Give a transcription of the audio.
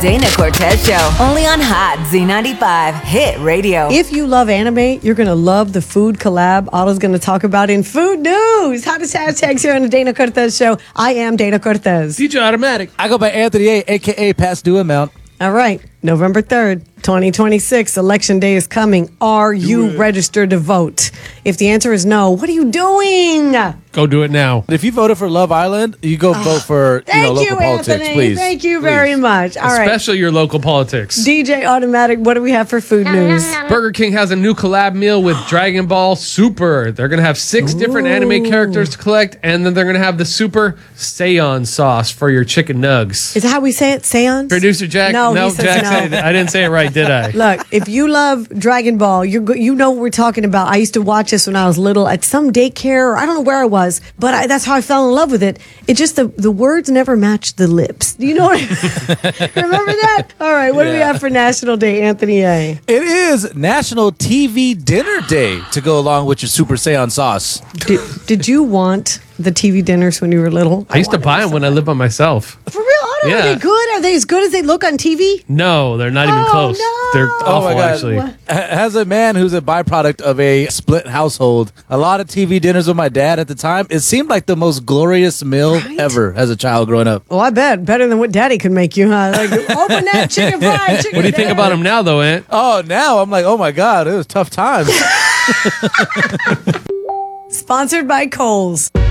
Dana Cortez Show, only on Hot Z95 Hit Radio. If you love anime, you're going to love the food collab Otto's going to talk about in Food News. Hottest hashtags here on the Dana Cortez Show. I am Dana Cortez. DJ Automatic. I go by Anthony A, a.k.a. Past Due Amount. All right, November 3rd, 2026, Election Day is coming. Are you registered to vote? If the answer is no, what are you doing? Go do it now. If you voted for Love Island, you go vote for local politics, Anthony. please. Thank you very much. All right. Especially your local politics. DJ Automatic, what do we have for Food News? Burger King has a new collab meal with Dragon Ball Super. They're going to have 6 different anime characters to collect, and then they're going to have the Super Saiyan sauce for your chicken nugs. Is that how we say it? Seance? Producer Jack, No, he says Jack no. said I didn't say it right, did I? Look, if you love Dragon Ball, you know what we're talking about. I used to watch this when I was little at some daycare, or I don't know where I was, but that's how I fell in love with it. It just, the words never matched the lips. Do you know what Remember that? All right, what do we have for National Day, Anthony A? It is National TV Dinner Day to go along with your Super Saiyan sauce. Did you want the TV dinners when you were little? I used to buy them when I lived by myself. For real? Otto, Yeah. Are they good? Are they as good as they look on TV? No, they're not even close. no. They're Oh awful, my God. actually. As a man who's a byproduct of a split household, a lot of TV dinners with my dad at the time, it seemed like the most glorious meal ever as a child growing up. Well, I bet. Better than what Daddy could make you, huh? Like, open that chicken fried chicken. What do you think about them now, though, Ant? Oh, now I'm like, oh my God, it was tough times. Sponsored by Kohl's.